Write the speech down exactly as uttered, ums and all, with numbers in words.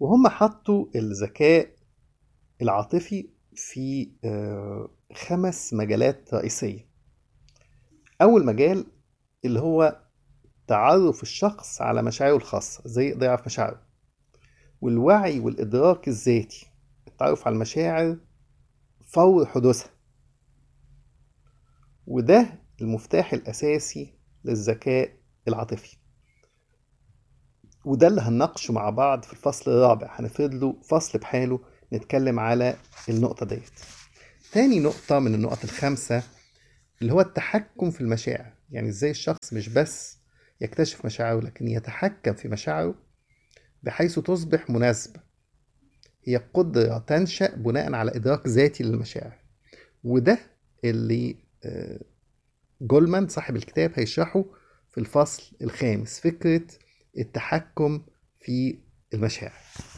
وهم حطوا الذكاء العاطفي في آه، خمس مجالات رئيسية. أول مجال اللي هو تعرف الشخص على مشاعره الخاصة، ازاي يقدر يعرف مشاعره، والوعي والإدراك الذاتي، التعرف على المشاعر فور حدوثها. وده المفتاح الأساسي للذكاء العاطفي، وده اللي هنناقشه مع بعض في الفصل الرابع. هنفرد له فصل بحاله نتكلم على النقطة ديت. تاني نقطة من النقط الخمسة اللي هو التحكم في المشاعر، يعني ازاي الشخص مش بس يكتشف مشاعره لكن يتحكم في مشاعره بحيث تصبح مناسبة. هي قدرة تنشأ بناء على إدراك ذاتي للمشاعر، وده اللي آه، جولمان صاحب الكتاب هيشرحه في الفصل الخامس، فكرة التحكم في المشاعر.